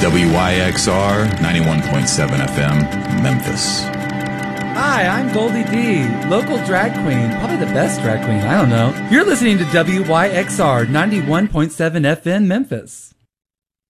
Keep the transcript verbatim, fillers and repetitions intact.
W Y X R ninety-one point seven F M, Memphis. Hi, I'm Goldie D, local drag queen, probably the best drag queen, I don't know. You're listening to W Y X R ninety-one point seven F M, Memphis.